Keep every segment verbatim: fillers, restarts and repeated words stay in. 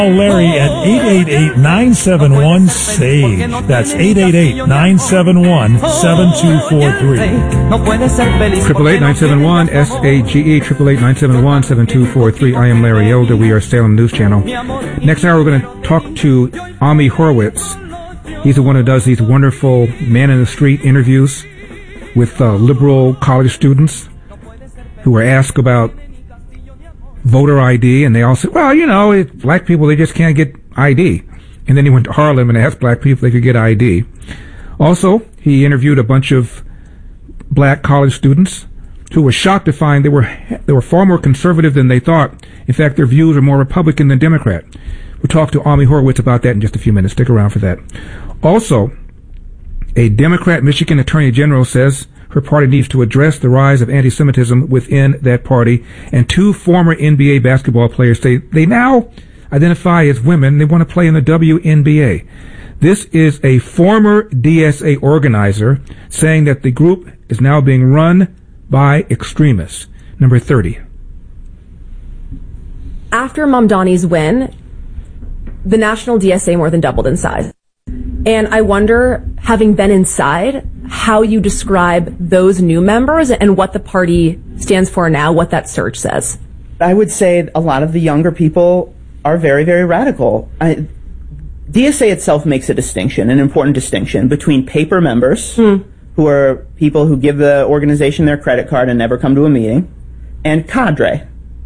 Larry at eight eight eight, nine seven one, S A G E. That's eight eight eight, nine seven one, seven two four three. Triple eight nine seven one S A G E. Triple eight nine seven one seven two four three. I am Larry Elder. We are Salem News Channel. Next hour, we're going to talk to Ami Horowitz. He's the one who does these wonderful man in the street interviews with uh, liberal college students who are asked about voter I D, and they all said, well, you know, it, black people, they just can't get I D. And then he went to Harlem and asked black people if they could get I D. Also, he interviewed a bunch of black college students who were shocked to find they were they were far more conservative than they thought. In fact, their views are more Republican than Democrat. We'll talk to Ami Horowitz about that in just a few minutes. Stick around for that. Also, a Democrat Michigan Attorney General says her party needs to address the rise of anti-Semitism within that party. And two former N B A basketball players say they now identify as women. They want to play in the W N B A. This is a former D S A organizer saying that the group is now being run by extremists. Number thirty. After Mamdani's win, the National D S A more than doubled in size. And I wonder, having been inside, how you describe those new members and what the party stands for now, what that surge says. I would say a lot of the younger people are very, very radical. I, D S A itself makes a distinction, an important distinction, between paper members, hmm. who are people who give the organization their credit card and never come to a meeting, and cadre,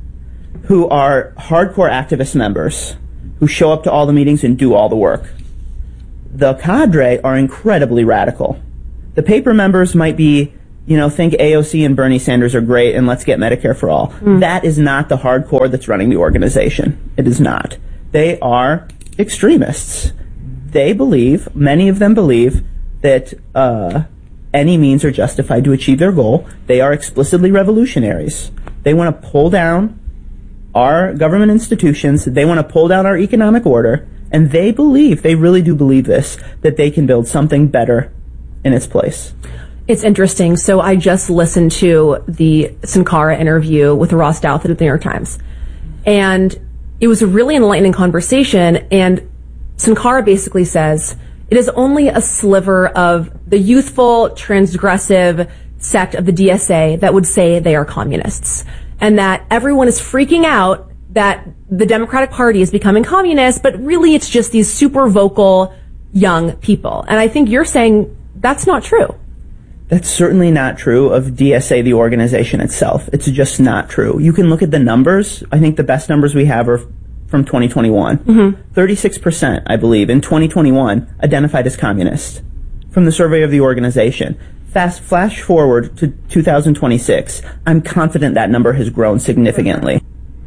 who are hardcore activist members who show up to all the meetings and do all the work. The cadre are incredibly radical. The paper members might be, you know, think A O C and Bernie Sanders are great and let's get Medicare for all. Mm. That is not the hardcore that's running the organization. It is not. They are extremists. They believe, many of them believe, that uh, any means are justified to achieve their goal. They are explicitly revolutionaries. They want to pull down our government institutions. They want to pull down our economic order. And they believe, they really do believe this, that they can build something better in its place. It's interesting. So I just listened to the Sankara interview with Ross Douthat at the New York Times. And it was a really enlightening conversation. And Sankara basically says it is only a sliver of the youthful, transgressive sect of the D S A that would say they are communists. And that everyone is freaking out that the Democratic Party is becoming communist, but really it's just these super vocal young people. And I think you're saying that's not true. That's certainly not true of D S A, the organization itself. It's just not true. You can look at the numbers. I think the best numbers we have are from twenty twenty-one. Mm-hmm. thirty-six percent, I believe, in twenty twenty-one identified as communist from the survey of the organization. Fast flash forward to two thousand twenty-six. I'm confident that number has grown significantly.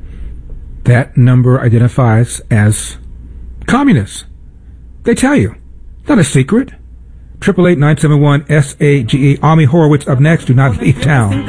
That number identifies as communists. They tell you. Not a secret. Triple eight nine seven one S A G E. Ami Horowitz up next. Do not leave town.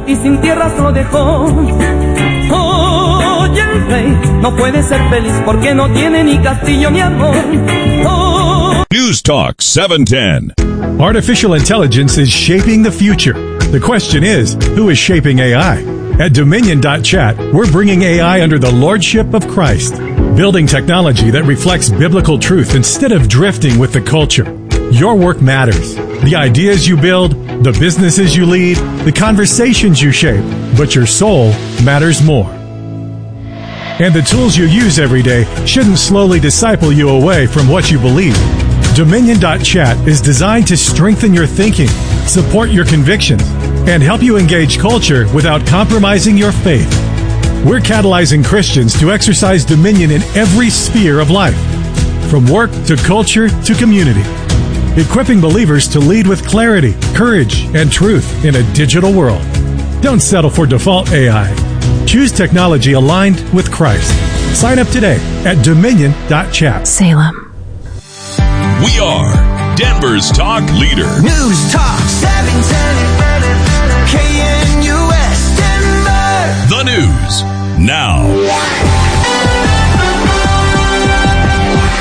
News Talk seven ten. Artificial intelligence is shaping the future. The question is, who is shaping A I? At Dominion dot chat, we're bringing A I under the lordship of Christ, building technology that reflects biblical truth instead of drifting with the culture. Your work matters. The ideas you build, the businesses you lead, the conversations you shape, but your soul matters more. And the tools you use every day shouldn't slowly disciple you away from what you believe. Dominion dot chat is designed to strengthen your thinking, support your convictions, and help you engage culture without compromising your faith. We're catalyzing Christians to exercise dominion in every sphere of life, from work to culture to community, equipping believers to lead with clarity, courage, and truth in a digital world. Don't settle for default A I. Choose technology aligned with Christ. Sign up today at Dominion dot chat. Salem. We are Denver's talk leader. News Talk seven ten K N U S Denver. The news now.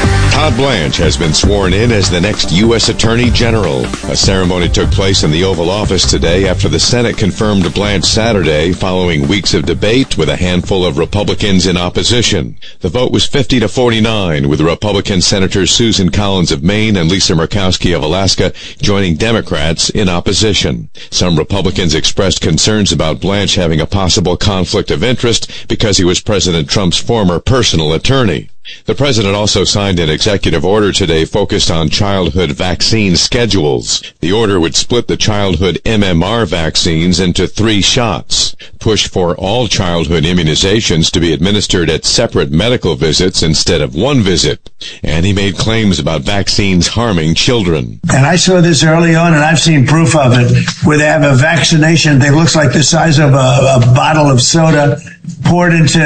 Todd Blanche has been sworn in as the next U S Attorney General. A ceremony took place in the Oval Office today after the Senate confirmed Blanche Saturday following weeks of debate with a handful of Republicans in opposition. The vote was fifty to forty-nine, with Republican Senators Susan Collins of Maine and Lisa Murkowski of Alaska joining Democrats in opposition. Some Republicans expressed concerns about Blanche having a possible conflict of interest because he was President Trump's former personal attorney. The president also signed an executive order today focused on childhood vaccine schedules. The order would split the childhood M M R vaccines into three shots, push for all childhood immunizations to be administered at separate medical visits instead of one visit, and he made claims about vaccines harming children. And I saw this early on, and I've seen proof of it, where they have a vaccination that looks like the size of a, a bottle of soda poured into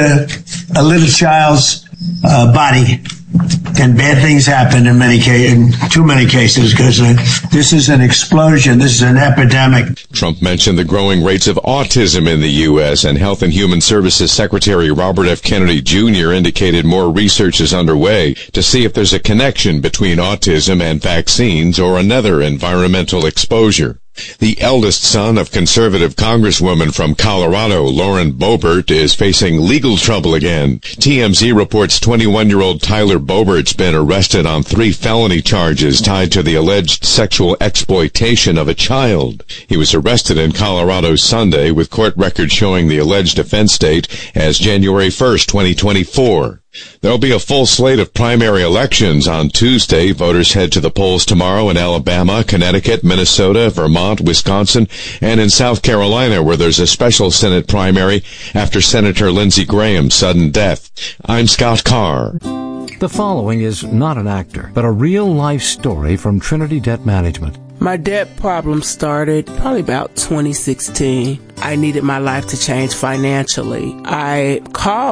a little child's Uh, body, and bad things happen in many cases, in too many cases, because uh, this is an explosion. This is an epidemic. Trump mentioned the growing rates of autism in the U S, and Health and Human Services Secretary Robert F. Kennedy Junior indicated more research is underway to see if there's a connection between autism and vaccines or another environmental exposure. The eldest son of conservative Congresswoman from Colorado, Lauren Boebert, is facing legal trouble again. T M Z reports twenty-one-year-old Tyler Boebert's been arrested on three felony charges tied to the alleged sexual exploitation of a child. He was arrested in Colorado Sunday, with court records showing the alleged offense date as January first, twenty twenty-four. There'll be a full slate of primary elections on Tuesday. Voters head to the polls tomorrow in Alabama, Connecticut, Minnesota, Vermont, Wisconsin, and in South Carolina, where there's a special Senate primary after Senator Lindsey Graham's sudden death. I'm Scott Carr. The following is not an actor, but a real-life story from Trinity Debt Management. My debt problem started probably about twenty sixteen. I needed my life to change financially. I called